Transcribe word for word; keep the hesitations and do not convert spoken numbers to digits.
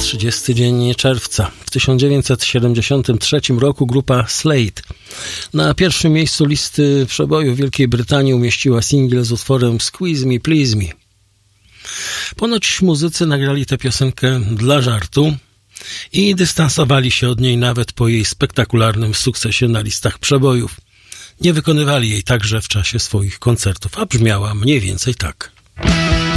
trzydziesty dzień czerwca. W tysiąc dziewięćset siedemdziesiątym trzecim roku grupa Slade na pierwszym miejscu listy przebojów Wielkiej Brytanii umieściła singiel z utworem Squeeze Me, Please Me. Ponoć muzycy nagrali tę piosenkę dla żartu i dystansowali się od niej nawet po jej spektakularnym sukcesie na listach przebojów. Nie wykonywali jej także w czasie swoich koncertów, a brzmiała mniej więcej tak.